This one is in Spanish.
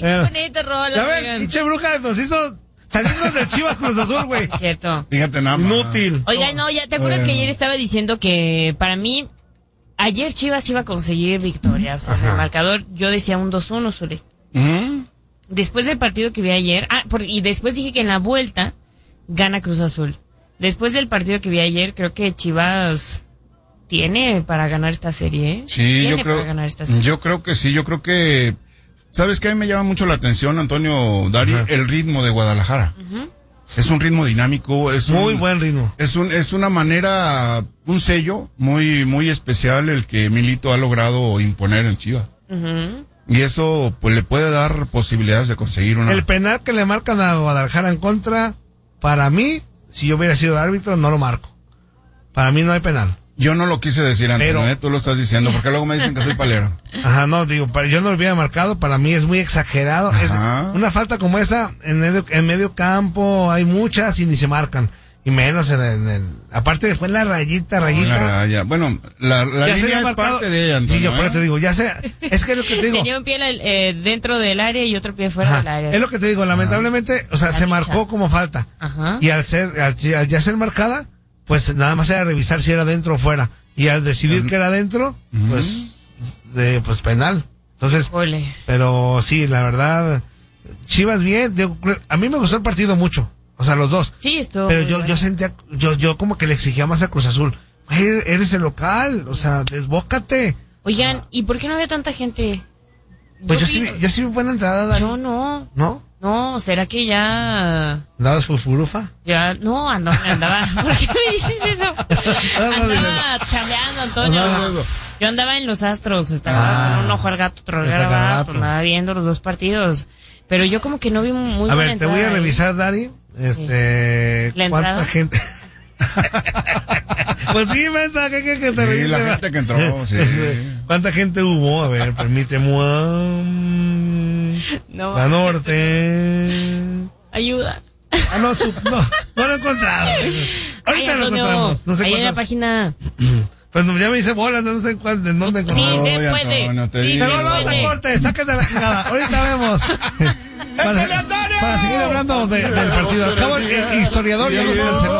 qué bonito rol. Ya ven, pinche bruja nos hizo salirnos del Chivas Cruz Azul, güey. Cierto. Fíjate nada más. Inútil. Oiga, no, ya te acuerdas que ayer estaba diciendo que para mí, ayer Chivas iba a conseguir victoria. O sea, en el marcador yo decía un 2-1, Zule. Después del partido que vi ayer, y después dije que en la vuelta gana Cruz Azul. Después del partido que vi ayer, creo que Chivas tiene para ganar esta serie, ¿eh? Sí, yo creo que sí, yo creo que... ¿Sabes qué? A mí me llama mucho la atención, Antonio, Dari, el ritmo de Guadalajara. Es un ritmo dinámico, muy buen ritmo. Es una manera, un sello muy, muy especial el que Milito ha logrado imponer en Chivas. Y eso, pues, le puede dar posibilidades de conseguir una... El penal que le marcan a Guadalajara en contra, para mí, si yo hubiera sido árbitro, no lo marco. Para mí no hay penal. Yo no lo quise decir antes, pero... tú lo estás diciendo, porque luego me dicen que soy palero. Ajá, no, digo, yo no lo hubiera marcado, para mí es muy exagerado. Es una falta como esa, en medio campo, hay muchas y ni se marcan. Y menos en el... Aparte después la rayita. Bueno, la línea es parte de ella, Antonio. Sí, yo por eso te digo, ya sé, es que es lo que te digo. Tenía un pie dentro del área y otro pie fuera del área. Es lo que te digo, lamentablemente, o sea, se marcó como falta. Y al ya ser marcada, pues nada más era revisar si era dentro o fuera. Y al decidir que era dentro, pues penal. Entonces, pero sí, la verdad, Chivas bien, a mí me gustó el partido mucho. O sea, los dos. Sí, esto. Pero yo sentía, yo como que le exigía más a Cruz Azul. Eres el local, o sea, desbócate. Oigan, ¿y por qué no había tanta gente? Pues yo sí vi buena entrada, Dani. Yo no. ¿No? No, ¿será que ya... ¿Andabas fufurufa? Ya, no, andaba. ¿Por qué me dices eso? Andaba chambeando, Antonio. Yo andaba en los Astros, estaba con un ojo al gato, otro al gato, andaba viendo los dos partidos. Pero yo como que no vi muy buena entrada. A ver, te voy a revisar, Dari. ¿Cuánta gente? Pues sí, mensa, que te revise. La gente que entró, sí. ¿Cuánta gente hubo? A ver, permíteme. No. La norte. Ayuda. No lo he encontrado. Ahorita lo encontramos. No sé ahí en la página. Pues ya me hice bolas, no sé en dónde encontramos. Sí, se puede. Pero vamos a corte, sáquete la chingada. Ahorita vemos. Para seguir hablando del partido. Al cabo, el historiador ya nos canceló.